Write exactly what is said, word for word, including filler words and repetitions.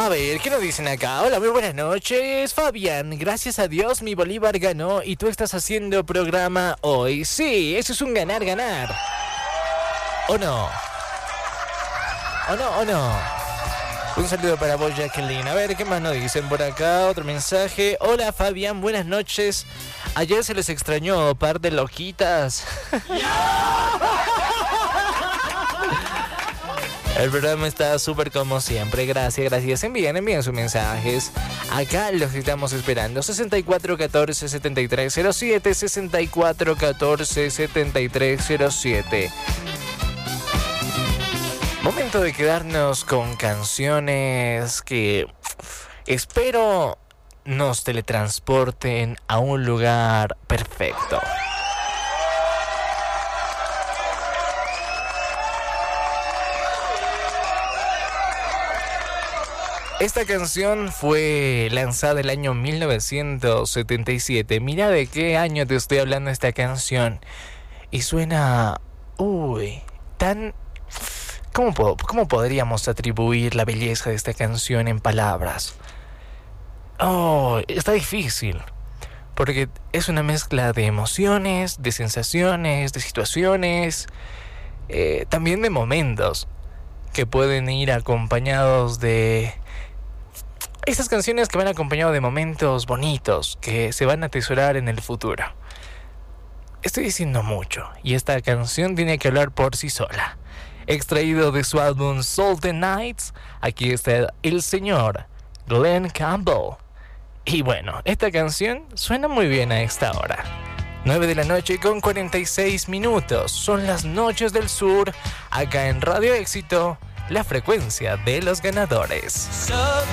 A ver, ¿qué nos dicen acá? Hola, muy buenas noches, Fabián. Gracias a Dios mi Bolívar ganó y tú estás haciendo programa hoy. Sí, eso es un ganar, ganar. ¿O no? ¿O no, o no? Un saludo para vos, Jacqueline. A ver, ¿qué más nos dicen por acá? Otro mensaje. Hola, Fabián, buenas noches. Ayer se les extrañó, par de loquitas. El programa está súper como siempre. Gracias, gracias. Envíen, envíen sus mensajes. Acá los estamos esperando. sesenta y cuatro catorce setenta y tres cero siete. sesenta y cuatro catorce setenta y tres cero siete. Momento de quedarnos con canciones que espero nos teletransporten a un lugar perfecto. Esta canción fue lanzada el año mil novecientos setenta y siete. Mira de qué año te estoy hablando esta canción. Y suena... Uy, tan... ¿Cómo, po- ¿Cómo podríamos atribuir la belleza de esta canción en palabras? Oh, está difícil. Porque es una mezcla de emociones, de sensaciones, de situaciones, eh, también de momentos que pueden ir acompañados de... Estas canciones que van acompañados de momentos bonitos que se van a atesorar en el futuro. Estoy diciendo mucho y esta canción tiene que hablar por sí sola. Extraído de su álbum Salty Nights, aquí está el señor Glen Campbell. Y bueno, esta canción suena muy bien a esta hora. nueve de la noche con cuarenta y seis minutos. Son las noches del sur, acá en Radio Éxito, la frecuencia de los ganadores. So